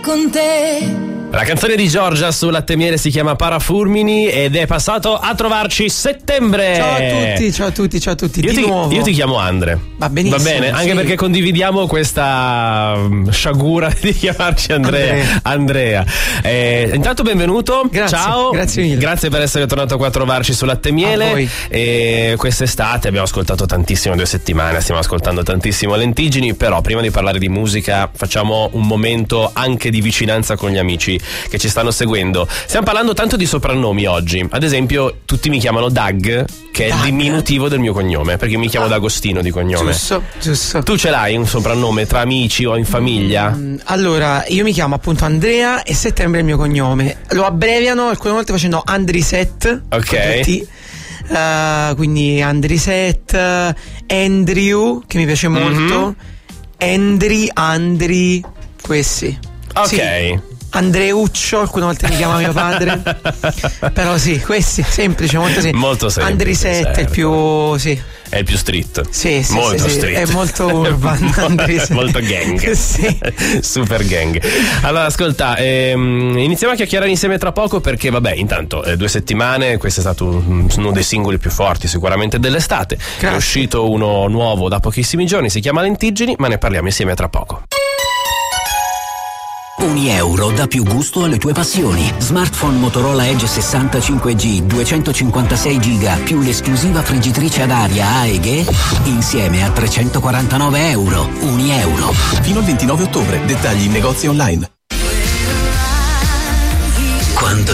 con te. La canzone di Giorgia su Latte e Miele si chiama Parafulmini ed è passato a trovarci settembre. Ciao a tutti. Io ti chiamo Andre. Va benissimo. Va bene, anche perché condividiamo questa sciagura di chiamarci Andrea. Intanto benvenuto. Grazie, ciao. Grazie mille. Grazie per essere tornato qua a trovarci su Latte e Miele. A voi. Quest'estate abbiamo ascoltato tantissimo, 2 settimane, stiamo ascoltando tantissimo Lentiggini, però prima di parlare di musica facciamo un momento anche di vicinanza con gli amici che ci stanno seguendo. Stiamo parlando tanto di soprannomi oggi. Ad esempio, tutti mi chiamano Doug, che è il diminutivo del mio cognome, perché mi chiamo D'Agostino di cognome. Giusto. Tu ce l'hai un soprannome tra amici o in famiglia? Allora, io mi chiamo appunto Andrea e Settembre è il mio cognome. Lo abbreviano alcune volte facendo Andriset. Ok. Quindi Andriset, Andrew, che mi piace molto. Andri, questi. Ok. Sì. Andreuccio, alcune volte mi chiama mio padre. Però sì, questi, semplice, molto semplice. Molto semplice. Andriset certo. è il più, sì. È il più street. Sì, molto street. È molto urban. Molto gang. Sì. Super gang. Allora, ascolta, iniziamo a chiacchierare insieme tra poco perché, vabbè, intanto 2 settimane, questo è stato uno dei singoli più forti sicuramente dell'estate. Grazie. È uscito uno nuovo da pochissimi giorni, si chiama Lentiggini, ma ne parliamo insieme tra poco. €1 dà più gusto alle tue passioni. Smartphone Motorola Edge 65G 256 GB più l'esclusiva friggitrice ad aria AEG insieme a €349. €1. Fino al 29 ottobre. Dettagli in negozi online. Quando